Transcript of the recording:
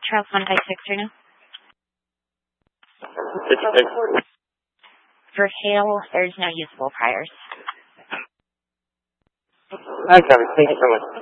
Charles 156 right now. For Hale, there's no usable priors. Okay, thank you so much.